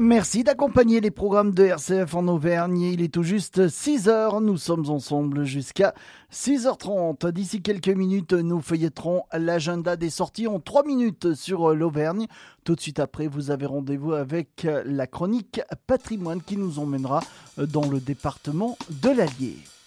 Merci d'accompagner les programmes de RCF en Auvergne. Il est tout juste 6 heures. Nous sommes ensemble jusqu'à 6h30. D'ici quelques minutes, nous feuilletterons l'agenda des sorties en 3 minutes sur l'Auvergne. Tout de suite après, vous avez rendez-vous avec la chronique patrimoine qui nous emmènera dans le département de l'Allier.